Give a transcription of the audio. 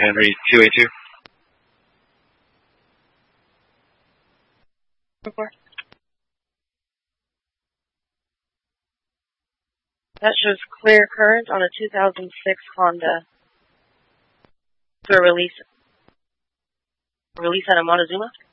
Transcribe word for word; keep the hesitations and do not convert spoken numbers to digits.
Henry two eight two. That shows clear current on a two thousand six Honda. For a release. A release out of Montezuma?